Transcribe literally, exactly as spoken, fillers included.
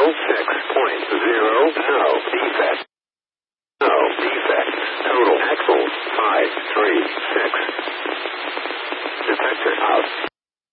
six point zero. No defect. No defect. Total axles five three six.